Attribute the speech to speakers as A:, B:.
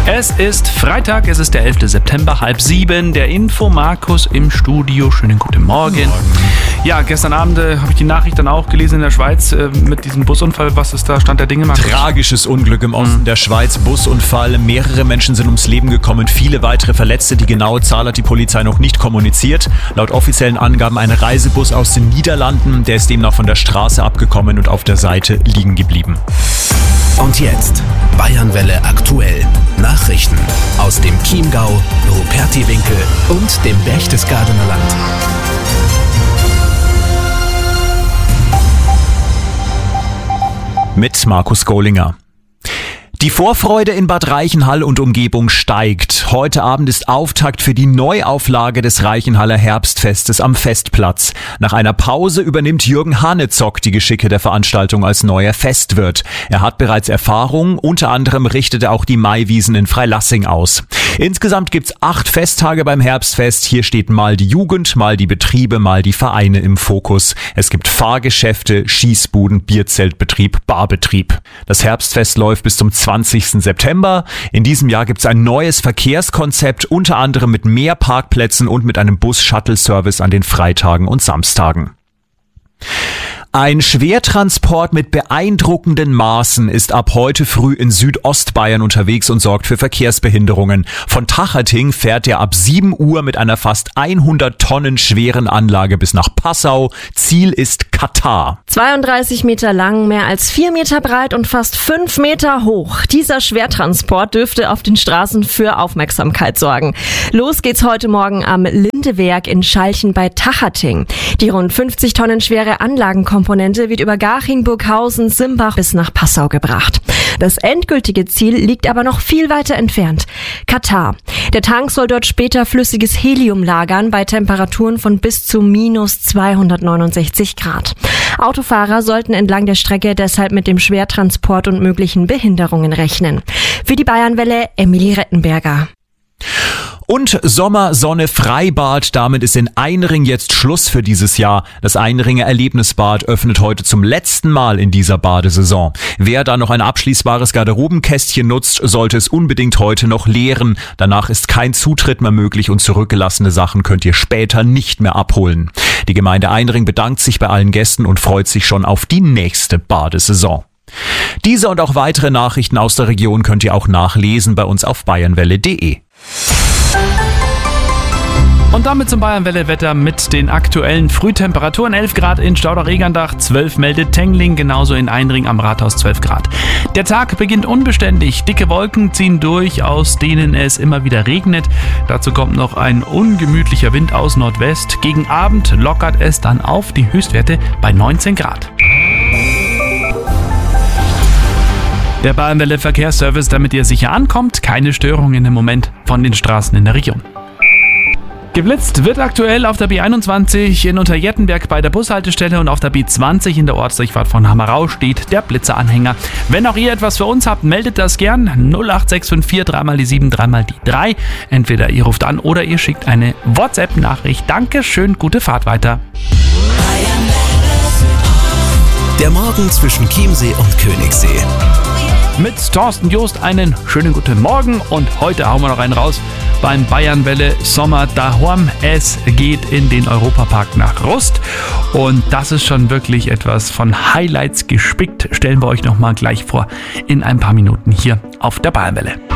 A: Es ist Freitag, es ist der 11. September, 6:30. Der Info Markus im Studio. Schönen guten Morgen. Ja, gestern Abend habe ich die Nachricht dann auch gelesen in der Schweiz mit diesem Busunfall. Was ist da Stand der Dinge, Markus?
B: Tragisches Unglück im Osten der Schweiz. Busunfall. Mehrere Menschen sind ums Leben gekommen, viele weitere Verletzte. Die genaue Zahl hat die Polizei noch nicht kommuniziert. Laut offiziellen Angaben ein Reisebus aus den Niederlanden. Der ist demnach von der Straße abgekommen und auf der Seite liegen geblieben.
C: Und jetzt Bayernwelle aktuell. Nachrichten aus dem Chiemgau, Rupertiwinkel und dem Berchtesgadener Land.
B: Mit Markus Golinger. Die Vorfreude in Bad Reichenhall und Umgebung steigt. Heute Abend ist Auftakt für die Neuauflage des Reichenhaller Herbstfestes am Festplatz. Nach einer Pause übernimmt Jürgen Hanezock die Geschicke der Veranstaltung als neuer Festwirt. Er hat bereits Erfahrung, unter anderem richtet er auch die Maiwiesen in Freilassing aus. Insgesamt gibt's 8 Festtage beim Herbstfest. Hier steht mal die Jugend, mal die Betriebe, mal die Vereine im Fokus. Es gibt Fahrgeschäfte, Schießbuden, Bierzeltbetrieb, Barbetrieb. Das Herbstfest läuft bis zum 20. September. In diesem Jahr gibt's ein neues Verkehrskonzept, unter anderem mit mehr Parkplätzen und mit einem Bus-Shuttle-Service an den Freitagen und Samstagen. Ein Schwertransport mit beeindruckenden Maßen ist ab heute früh in Südostbayern unterwegs und sorgt für Verkehrsbehinderungen. Von Tachating fährt er ab 7 Uhr mit einer fast 100 Tonnen schweren Anlage bis nach Passau. Ziel ist Katar.
D: 32 Meter lang, mehr als 4 Meter breit und fast 5 Meter hoch. Dieser Schwertransport dürfte auf den Straßen für Aufmerksamkeit sorgen. Los geht's heute Morgen am Lindewerk in Schalchen bei Tachating. Die rund 50 Tonnen schwere Anlagenkomponente wird über Garching, Burghausen, Simbach bis nach Passau gebracht. Das endgültige Ziel liegt aber noch viel weiter entfernt. Katar. Der Tank soll dort später flüssiges Helium lagern bei Temperaturen von bis zu minus 269 Grad. Autofahrer sollten entlang der Strecke deshalb mit dem Schwertransport und möglichen Behinderungen rechnen. Für die Bayernwelle Emilie Rettenberger.
B: Und Sommer, Sonne, Freibad. Damit ist in Einring jetzt Schluss für dieses Jahr. Das Einringer Erlebnisbad öffnet heute zum letzten Mal in dieser Badesaison. Wer da noch ein abschließbares Garderobenkästchen nutzt, sollte es unbedingt heute noch leeren. Danach ist kein Zutritt mehr möglich und zurückgelassene Sachen könnt ihr später nicht mehr abholen. Die Gemeinde Einring bedankt sich bei allen Gästen und freut sich schon auf die nächste Badesaison. Diese und auch weitere Nachrichten aus der Region könnt ihr auch nachlesen bei uns auf bayernwelle.de.
A: Und damit zum Bayernwelle-Wetter mit den aktuellen Frühtemperaturen. 11 Grad in Staudach-Egernbach, 12 meldet Tengling, genauso in Einring am Rathaus 12 Grad. Der Tag beginnt unbeständig. Dicke Wolken ziehen durch, aus denen es immer wieder regnet. Dazu kommt noch ein ungemütlicher Wind aus Nordwest. Gegen Abend lockert es dann auf, die Höchstwerte bei 19 Grad. Der Bayernwelle Verkehrsservice, damit ihr sicher ankommt. Keine Störungen im Moment von den Straßen in der Region. Geblitzt wird aktuell auf der B21 in Unterjettenberg bei der Bushaltestelle und auf der B20 in der Ortsdurchfahrt von Hammerau steht der Blitzeranhänger. Wenn auch ihr etwas für uns habt, meldet das gern 08654 3 die 7 3 die 3. Entweder ihr ruft an oder ihr schickt eine WhatsApp-Nachricht. Dankeschön, gute Fahrt weiter.
C: Der Morgen zwischen Chiemsee und Königssee.
A: Mit Thorsten Joost einen schönen guten Morgen und heute hauen wir noch einen raus beim Bayernwelle Sommer daheim. Es geht in den Europapark nach Rust und das ist schon wirklich etwas von Highlights gespickt. Stellen wir euch nochmal gleich vor in ein paar Minuten hier auf der Bayernwelle.